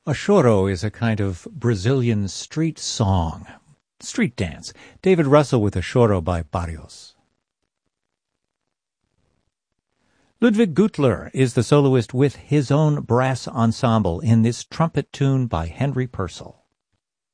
A choro is a kind of Brazilian street song, street dance. David Russell with a choro by Barrios. Ludwig Gutler is the soloist with his own brass ensemble in this trumpet tune by Henry Purcell.